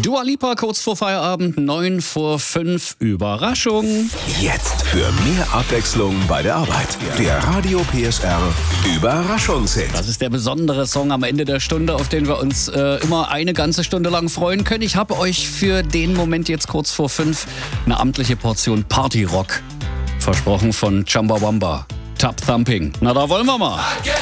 Dua Lipa kurz vor Feierabend, 9 vor 5, Überraschung. Jetzt für mehr Abwechslung bei der Arbeit. Der Radio PSR Überraschungshit. Das ist der besondere Song am Ende der Stunde, auf den wir uns immer eine ganze Stunde lang freuen können. Ich habe euch für den Moment jetzt kurz vor 5 eine amtliche Portion Partyrock versprochen von Chumbawamba. Tub Thumping. Na, da wollen wir mal.